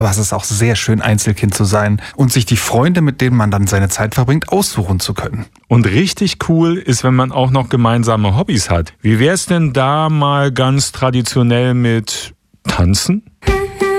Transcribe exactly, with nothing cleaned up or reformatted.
Aber es ist auch sehr schön, Einzelkind zu sein und sich die Freunde, mit denen man dann seine Zeit verbringt, aussuchen zu können. Und richtig cool ist, wenn man auch noch gemeinsame Hobbys hat. Wie wär's denn da mal ganz traditionell mit Tanzen?